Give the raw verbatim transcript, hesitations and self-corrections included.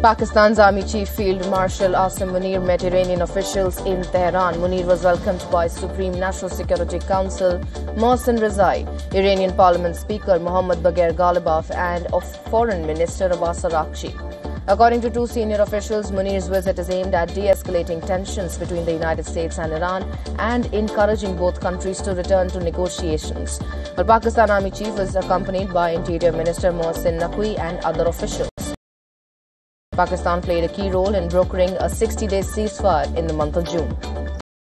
Pakistan's Army Chief Field Marshal Asim Munir met Iranian officials in Tehran. Munir was welcomed by Supreme National Security Council Mohsen Rezai, Iranian Parliament Speaker Mohammad Bagher Ghalibaf, and of Foreign Minister Abbas Araghchi. According to two senior officials, Munir's visit is aimed at de-escalating tensions between the United States and Iran and encouraging both countries to return to negotiations. The Pakistan Army Chief was accompanied by Interior Minister Mohsin Naqvi and other officials. Pakistan played a key role in brokering a sixty-day ceasefire in the month of June.